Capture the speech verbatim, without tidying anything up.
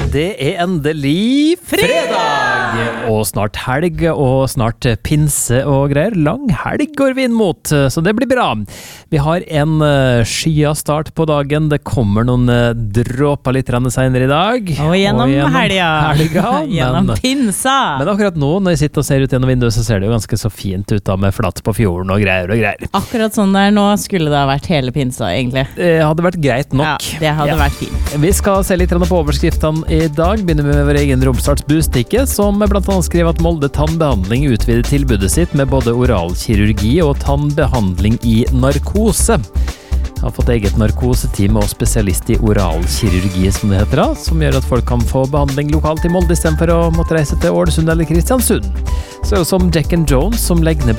Det er endelig fredag! Og snart helg, og snart pinse og greier. Lang helg går vi inn mot, så det blir bra. Vi har en skya start på dagen. Det kommer noen dråper litt senere i dag. Og gjennom, og gjennom helga. helga gjennom men, pinsa. Men akkurat nå, når jeg sitter og ser ut gjennom vinduet, så ser det jo ganske så fint ut da, med flatt på fjorden og greier og greier. Akkurat sånn der nå skulle det ha vært hele pinsa, egentlig. Det hadde vært greit nok. Ja, det hadde ja. vært fint. Vi skal se litt på overskriftene i dag. Begynner med vår egen Romsdals Bustikke, som blant annet skrev at Molde Tannbehandling utvider tilbudet sitt med både oralkirurgi og tannbehandling i narkose. Har fått eget narkoseteam og spesialist i oralkirurgi, som det heter da, som gjør at folk kan få behandling lokalt i Molde i stedet for å måtte reise til Ålesund eller Kristiansund. Så er det som Jack and Jones, som legger ned